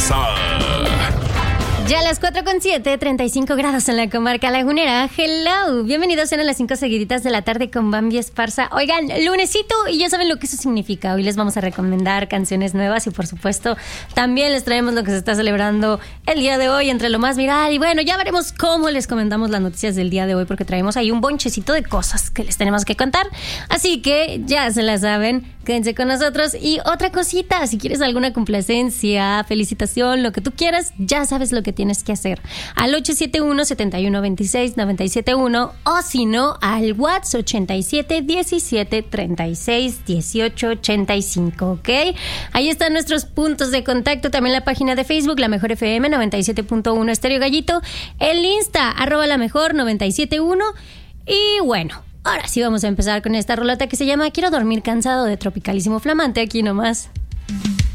Esparza. Ya a las 4:07, 35 grados en la comarca lagunera. Hello, bienvenidos sean a las 5 seguiditas de la tarde con Bambi Esparza. Oigan, lunesito, y ya saben lo que eso significa. Hoy les vamos a recomendar canciones nuevas y por supuesto también les traemos lo que se está celebrando el día de hoy entre lo más viral. Y bueno, ya veremos cómo les comentamos las noticias del día de hoy porque traemos ahí un bonchecito de cosas que les tenemos que contar. Así que ya se la saben, quédense con nosotros. Y otra cosita, si quieres alguna complacencia, felicitación, lo que tú quieras, ya sabes lo que tienes que hacer. Al 871-7126-971 o si no, al WhatsApp 87-17-36-18-85, ¿ok? Ahí están nuestros puntos de contacto, también la página de Facebook, La Mejor FM 97.1 Estéreo Gallito, el Insta, @lamejor971 y bueno, ahora sí vamos a empezar con esta rolota que se llama Quiero dormir cansado de Tropicalísimo Flamante, aquí nomás